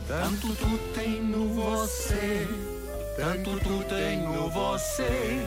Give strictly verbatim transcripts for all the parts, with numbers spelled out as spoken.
Tanto tu tem no você, tanto tu tem no você,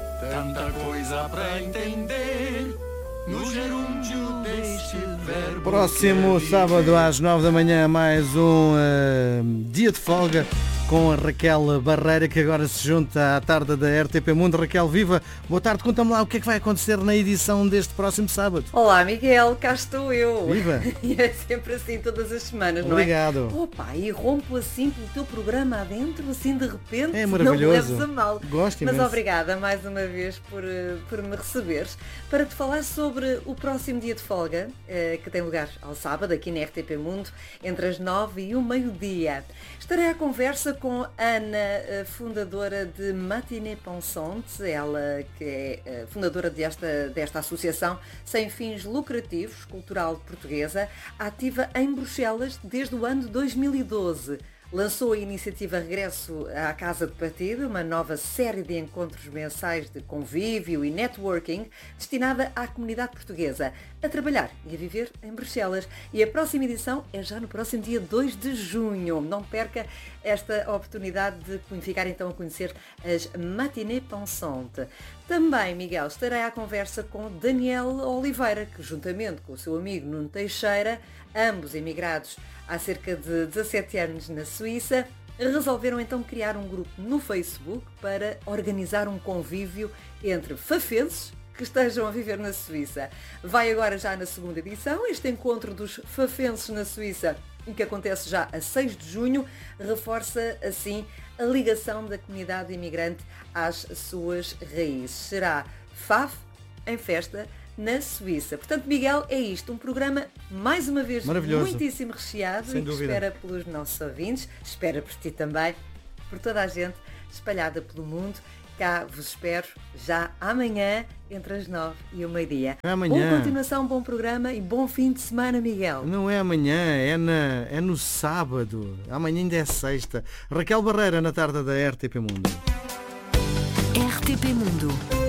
tanta coisa para entender no gerúndio deste verbo. Próximo sábado às nove da manhã, mais um uh, dia de folga com a Raquel Barreira, que agora se junta à tarde da R T P Mundo. Raquel, viva! Boa tarde, conta-me lá o que é que vai acontecer na edição deste próximo sábado. Olá, Miguel, cá estou eu. Viva! E é sempre assim todas as semanas, não é? Obrigado. Opa, e rompo assim pelo teu programa adentro, assim de repente. É maravilhoso. Não me leves a mal. Gosto Mas imenso. obrigada mais uma vez por, por me receberes para te falar sobre o próximo dia de folga, que tem lugar ao sábado, aqui na R T P Mundo, entre as nove e o meio-dia. Estarei à conversa com Ana, fundadora de Matinée Pensante, ela que é fundadora desta, desta associação sem fins lucrativos, cultural portuguesa, ativa em Bruxelas desde o ano de dois mil e doze. Lançou a iniciativa Regresso à Casa de Partida, uma nova série de encontros mensais de convívio e networking destinada à comunidade portuguesa a trabalhar e a viver em Bruxelas. E a próxima edição é já no próximo dia dois de junho. Não perca esta oportunidade de ficar então a conhecer as Matinée Pensante. Também, Miguel, estarei à conversa com Daniel Oliveira, que juntamente com o seu amigo Nuno Teixeira, ambos emigrados há cerca de dezassete anos na Suíça, resolveram então criar um grupo no Facebook para organizar um convívio entre fafenses que estejam a viver na Suíça. Vai agora já na segunda edição, este encontro dos fafenses na Suíça, que acontece já a seis de junho, reforça assim a ligação da comunidade imigrante às suas raízes. Será F A F em festa na Suíça. Portanto, Miguel, é isto, um programa mais uma vez muitíssimo recheado e que espera pelos nossos ouvintes, espera por ti também, por toda a gente espalhada pelo mundo. Cá vos espero já amanhã entre as nove e o meio-dia. É amanhã. Boa continuação, bom programa e bom fim de semana, Miguel. Não é amanhã, é, na, é no sábado. Amanhã ainda é sexta. Raquel Barreira na tarde da R T P Mundo. R T P Mundo.